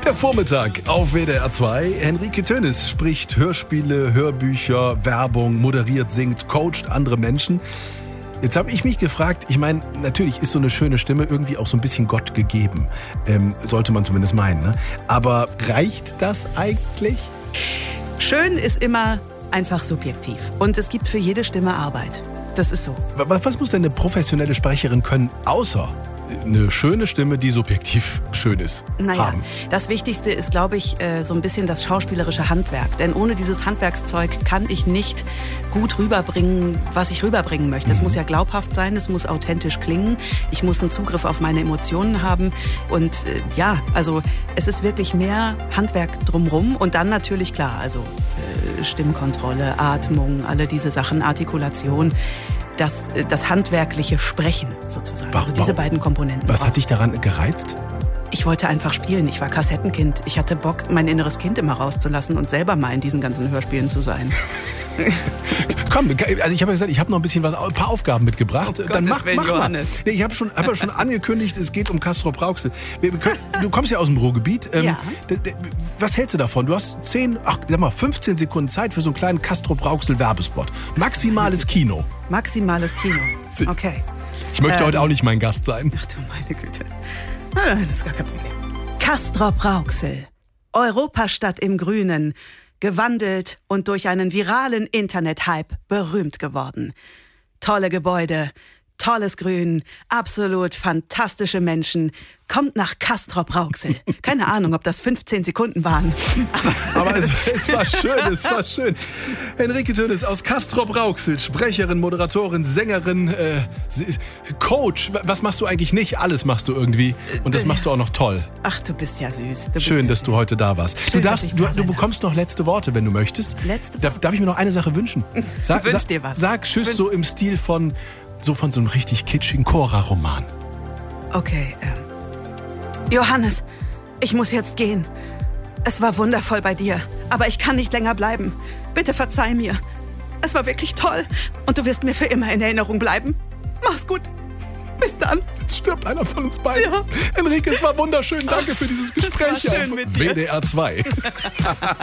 Der Vormittag auf WDR 2. Henrike Tönnes spricht Hörspiele, Hörbücher, Werbung, moderiert, singt, coacht andere Menschen. Jetzt habe ich mich gefragt, ich meine, natürlich ist so eine schöne Stimme irgendwie auch so ein bisschen Gott gegeben. Sollte man zumindest meinen, ne? Aber reicht das eigentlich? Schön ist immer einfach subjektiv. Und es gibt für jede Stimme Arbeit. Das ist so. Was muss denn eine professionelle Sprecherin können, außer eine schöne Stimme, die subjektiv schön ist, haben? Das Wichtigste ist, glaube ich, so ein bisschen das schauspielerische Handwerk. Denn ohne dieses Handwerkszeug kann ich nicht gut rüberbringen, was ich rüberbringen möchte. Es muss ja glaubhaft sein, es muss authentisch klingen. Ich muss einen Zugriff auf meine Emotionen haben. Und also es ist wirklich mehr Handwerk drumherum. Und dann natürlich, klar, also Stimmkontrolle, Atmung, alle diese Sachen, Artikulation. Das handwerkliche Sprechen sozusagen. Also diese beiden Komponenten. Was hat dich daran gereizt? Ich wollte einfach spielen. Ich war Kassettenkind. Ich hatte Bock, mein inneres Kind immer rauszulassen und selber mal in diesen ganzen Hörspielen zu sein. Komm, also ich habe ja gesagt, ich habe noch ein paar Aufgaben mitgebracht. Oh, dann mach mal. Nee, ich habe schon angekündigt, es geht um Castrop-Rauxel. Du kommst ja aus dem Ruhrgebiet. Ja. Was hältst du davon? Du hast 15 Sekunden Zeit für so einen kleinen Castrop-Rauxel-Werbespot. Maximales Kino. Maximales Kino. Okay. Ich möchte heute auch nicht mein Gast sein. Ach du meine Güte. Nein, das ist gar kein Problem. Castrop-Rauxel. Europastadt im Grünen. Gewandelt und durch einen viralen Internet-Hype berühmt geworden. Tolle Gebäude, tolles Grün, absolut fantastische Menschen. Kommt nach Castrop-Rauxel. Keine Ahnung, ob das 15 Sekunden waren. Aber es war schön. Henrike Tönnes aus Castrop-Rauxel, Sprecherin, Moderatorin, Sängerin, Coach. Was machst du eigentlich nicht? Alles machst du irgendwie. Und das machst du auch noch toll. Ach, du bist ja süß. Schön, dass du heute da warst. Du bekommst noch letzte Worte, wenn du möchtest. Darf ich mir noch eine Sache wünschen? Wünsch dir was. Sag Tschüss so im Stil von so einem richtig kitschigen Cora-Roman. Okay, Johannes, ich muss jetzt gehen. Es war wundervoll bei dir, aber ich kann nicht länger bleiben. Bitte verzeih mir. Es war wirklich toll und du wirst mir für immer in Erinnerung bleiben. Mach's gut. Bis dann. Jetzt stirbt einer von uns beiden. Ja. Henrike, es war wunderschön. Danke für dieses Gespräch war schön auf mit dir. WDR 2.